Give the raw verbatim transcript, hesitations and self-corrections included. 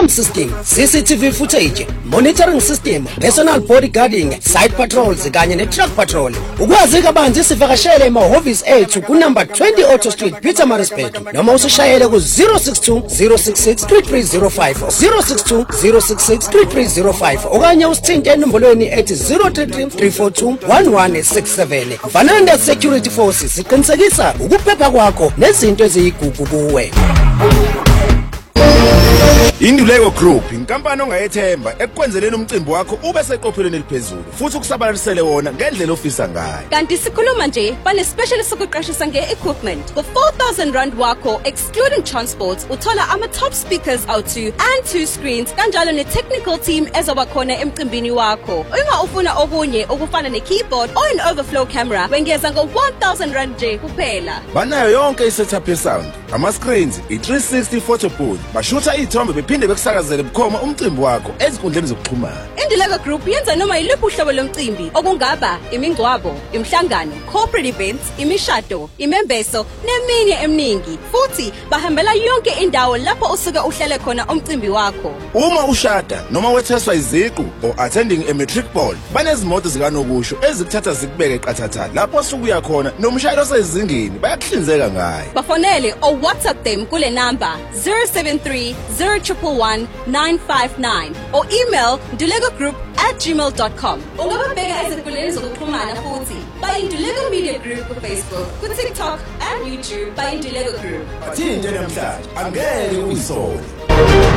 sound system, C C T V footage, monitoring system, personal bodyguarding, site patrols kanye ne-truck patrol. Ukwazi kabanzi sivakashele emahhovisi ethu ku number twenty Auto Street, Pietermaritzburg, noma usishayele ku zero six two zero six six three three zero five zero six two zero six six three three zero five okanye usithinte enombolweni ethi zero three three three four two one one six seven. Vananda Security Forces siqinisekisa ukuphepha kwakho nezinto eziyigugu kuwe. Induleko Group inkampani ongayethemba ekwenzeleni umcimbi wakho ube seqophelweni eliphezulu futhi ukusabalalisele wona ngendlela ofisa ngayo. Kanti sikhuluma nje bane special sokuqashisa nge-equipment for four thousand rand wakho excluding transport uthola ama top speakers out two and two screens kanjalo ne-technical team ezoba khona emcimbini wakho. Uma ufuna okunye okufana ne-keyboard or an overflow camera wengeza ngo one thousand rand nje kuphela. Banayo yonke i-setup ye-sound, ama-screens, i-three sixty photo booth, bashutha iy'thombe bephinde bekusakazele bukhoma umcimbi wakho ezinkundleni zokuxhumana. Induleko Group yenza noma yiluphi uhlobo lomcimbi okungaba imingcwabo, imhlangano, corporate events, imishado, imembeso neminye eminingi futhi bahambela yonke indawo lapho usuke uhlele khona umcimbi wakho. Uma ushada noma wetheswa iziqu or attending a matric ball banezimoto zikanokusho ezikuthatha zikubeke qathatha lapho usuke uya khona nomshayeli osezingeni bayakuhlinzeka ngayo. Bafonele or WhatsApp them kule number zero seven three zero one one nine five nine or email nduleko group at gmail dot com. Ungababheka ezinkundleni zokuxhumana futhi by Nduleko Media Group ku Facebook, ku TikTok and YouTube by Nduleko Group. Bathinte namhlanje angeke uyisole.